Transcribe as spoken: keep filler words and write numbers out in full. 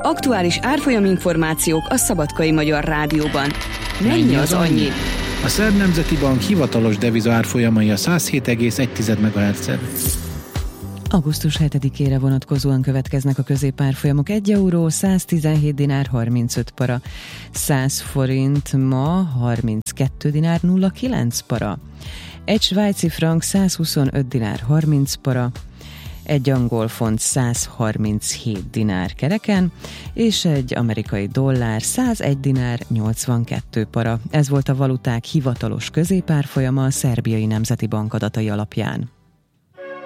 Aktuális árfolyam információk a Szabadkai Magyar Rádióban. Mennyi az annyi? A Szerb Nemzeti Bank hivatalos deviza árfolyamai a száz hét egész egy megahertzen. augusztus hetedikére vonatkozóan következnek a középárfolyamok. egy euró száztizenhét dinár harmincöt para, száz forint ma harminckettő dinár nulla kilenc para, egy svájci frank százhuszonöt dinár harminc para, egy angol font száz harminchét dinár kereken, és egy amerikai dollár százegy dinár nyolcvankettő para. Ez volt a valuták hivatalos középárfolyama a Szerbiai Nemzeti Bank adatai alapján.